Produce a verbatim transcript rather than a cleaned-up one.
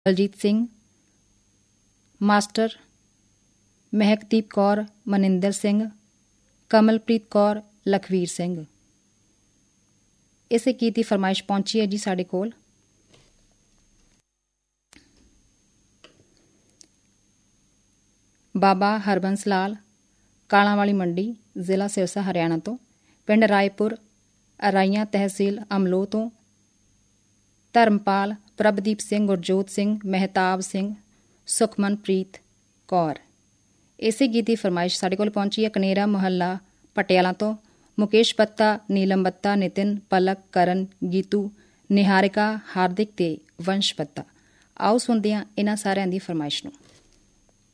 Baljit Singh, master Mehakdeep Kaur, Maninder Singh, Kamalpreet Kaur, Lakhvir Singh. ਇਸੇ ਗੀਤ ਦੀ ਫਰਮਾਇਸ਼ ਪਹੁੰਚੀ ਹੈ ਜੀ ਸਾਡੇ ਕੋਲ। ਬਾਬਾ ਹਰਬੰਸ ਲਾਲ, ਕਾਲਾਂ ਵਾਲੀ ਮੰਡੀ, ਜ਼ਿਲ੍ਹਾ ਸਿਰਸਾ, ਹਰਿਆਣਾ ਤੋਂ, ਪਿੰਡ ਰਾਏਪੁਰ, ਅਰਾਈਆਂ, ਤਹਿਸੀਲ ਅਮਲੋਹ ਤੋਂ ਧਰਮਪਾਲ, ਪ੍ਰਭਦੀਪ ਸਿੰਘ, ਗੁਰਜੋਤ ਸਿੰਘ, ਮਹਿਤਾਬ ਸਿੰਘ, ਸੁਖਮਨਪ੍ਰੀਤ ਕੌਰ। ਇਸੇ ਗੀਤ ਦੀ ਫਰਮਾਇਸ਼ ਸਾਡੇ ਕੋਲ ਪਹੁੰਚੀ ਹੈ ਕਨੇਰਾ ਮੁਹੱਲਾ, ਪਟਿਆਲਾ ਤੋਂ, ਮੁਕੇਸ਼ ਬੱਤਾ, ਨੀਲਮ ਬੱਤਾ, ਨਿਤਿਨ, ਪਲਕ, ਕਰਨ, ਗੀਤੂ, ਨਿਹਾਰਿਕਾ, ਹਾਰਦਿਕ ਤੇ ਵੰਸ਼ ਬੱਤਾ। ਆਓ ਸੁਣਦੇ ਹਾਂ ਇਹਨਾਂ ਸਾਰਿਆਂ ਦੀ ਫਰਮਾਇਸ਼ ਨੂੰ।